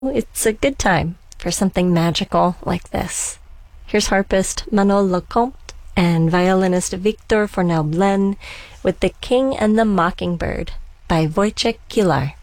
It's a good time for something magical like this. Here's harpist Manuel Lecomte and violinist Victor Fornell-Blen with The King and the Mockingbird by Wojciech Kilar.